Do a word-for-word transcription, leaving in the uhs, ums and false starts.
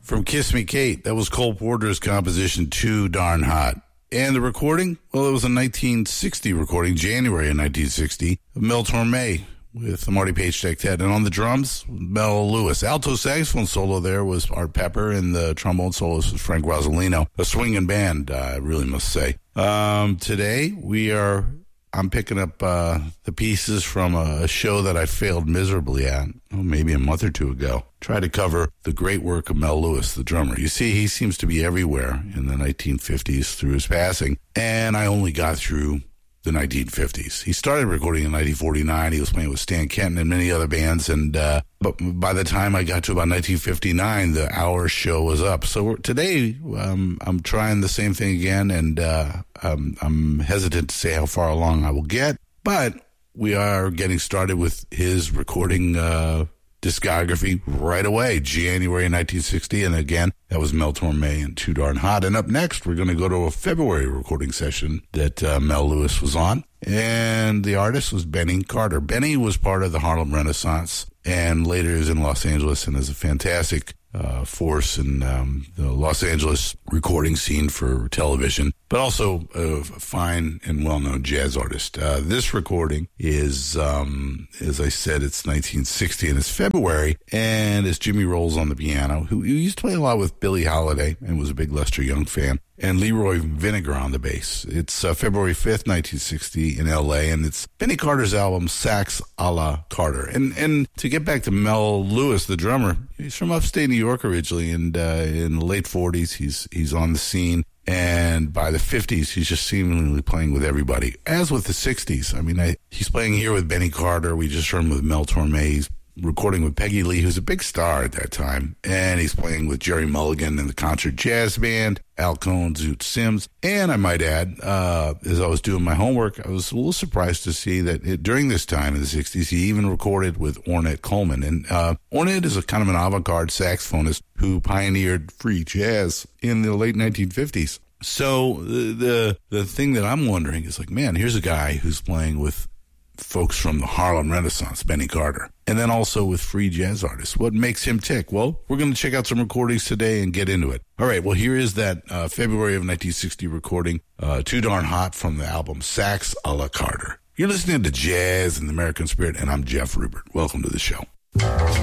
From Kiss Me Kate, that was Cole Porter's composition, Too Darn Hot. And the recording, well, it was a nineteen sixty recording, January of nineteen sixty, of Mel Torme with the Marty Page Sextet. And on the drums, Mel Lewis. Alto saxophone solo there was Art Pepper, and the trombone soloist was Frank Rosolino. A swinging band, uh, I really must say. Um, today, we are... I'm picking up uh, the pieces from a, a show that I failed miserably at, oh, maybe a month or two ago. Try to cover the great work of Mel Lewis, the drummer. You see, he seems to be everywhere in the nineteen fifties through his passing, and I only got through the nineteen fifties. He started recording in nineteen forty-nine. He was playing with Stan Kenton and many other bands, and uh, but by the time I got to about nineteen fifty-nine, the hour show was up. So we're, today, um, I'm trying the same thing again, and uh, um, I'm hesitant to say how far along I will get, but we are getting started with his recording uh, discography right away, January nineteen sixty, and again, that was Mel Torme and Too Darn Hot. And up next, we're going to go to a February recording session that uh, Mel Lewis was on, and the artist was Benny Carter. Benny was part of the Harlem Renaissance, and later is in Los Angeles and is a fantastic uh, force in um, the Los Angeles recording scene for television, but also a fine and well-known jazz artist. Uh, this recording is, um, as I said, it's nineteen sixty, and it's February, and it's Jimmy Rolls on the piano, who, who used to play a lot with Billie Holiday and was a big Lester Young fan, and Leroy Vinegar on the bass. It's uh, February fifth, nineteen sixty in L A, and it's Benny Carter's album, Sax a la Carter. And and to get back to Mel Lewis, the drummer, he's from upstate New York originally, and uh, in the late forties, he's he's on the scene. And by the fifties, he's just seemingly playing with everybody, as with the sixties. I mean, I, he's playing here with Benny Carter. We just heard him with Mel Torme. He's recording with Peggy Lee, who's a big star at that time. And he's playing with Jerry Mulligan and the Concert Jazz Band, Al Cohn, Zoot Sims. And I might add, uh, as I was doing my homework, I was a little surprised to see that it, during this time in the sixties, he even recorded with Ornette Coleman. And uh, Ornette is a kind of an avant-garde saxophonist who pioneered free jazz in the late nineteen fifties. So the, the the thing that I'm wondering is like, man, here's a guy who's playing with folks from the Harlem Renaissance, Benny Carter, and then also with free jazz artists. What makes him tick? Well, we're going to check out some recordings today and get into it. All right, well, here is that uh, February of nineteen sixty recording, uh, Too Darn Hot, from the album Sax a la Carter. You're listening to Jazz in the American Spirit, and I'm Jeff Rupert. Welcome to the show.